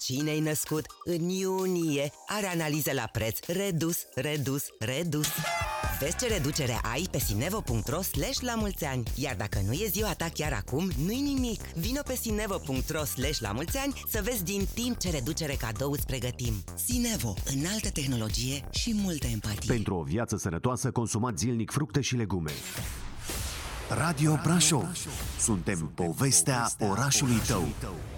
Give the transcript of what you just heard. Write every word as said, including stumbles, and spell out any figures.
cine-i născut în iunie are analize la preț redus, redus, redus. Vezi ce reducere ai pe sinevo punct ro slash la mulți ani. Iar dacă nu e ziua ta chiar acum, nu-i nimic. Vino pe sinevo punct ro slash la mulți ani să vezi din timp ce reducere cadou îți pregătim. Sinevo, înaltă tehnologie și multă empatie. Pentru o viață sănătoasă, consumați zilnic fructe și legume. Radio Brașov. Suntem povestea orașului tău.